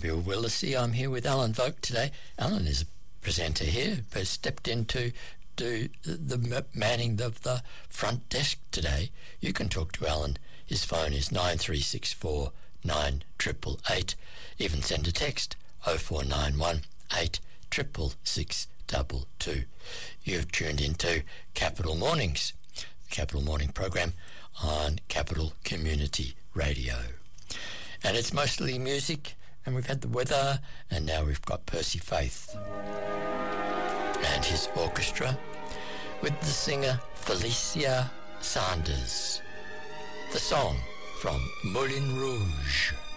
Bill Willisey. I'm here with Alan Vogt today. Alan is a presenter here, but stepped in to do the manning of the front desk today. You can talk to Alan. His phone is 9364 9888. Even send a text 0491 86622. You've tuned into Capital Mornings, the Capital Morning program on Capital Community Radio. And it's mostly music, and we've had the weather, and now we've got Percy Faith and his orchestra with the singer Felicia Sanders. The song from Moulin Rouge.